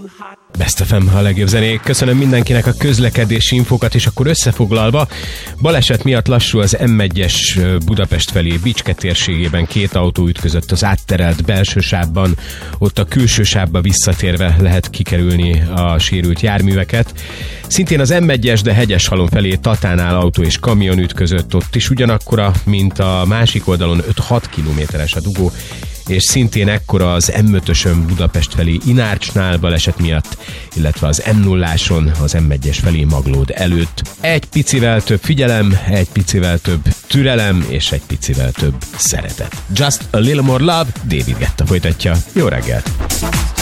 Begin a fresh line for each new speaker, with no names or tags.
Best FM, a legjobb zenék. Köszönöm mindenkinek a közlekedési infókat, és akkor összefoglalva, baleset miatt lassú az M1-es Budapest felé Bicske térségében, 2 autó ütközött az átterelt belső sávban, ott a külső sávba visszatérve lehet kikerülni a sérült járműveket. Szintén az M1-es, de Hegyeshalom felé Tatánál autó és kamion ütközött, ott is ugyanakkora, mint a másik oldalon 5-6 kilométeres a dugó, és szintén ekkora az M5-ösön Budapest felé Inárcsnál baleset miatt, illetve az M0-áson az M1-es felé Maglód előtt. Egy picivel több figyelem, egy picivel több türelem, és egy picivel több szeretet. Just a little more love, David Guetta folytatja. Jó reggelt!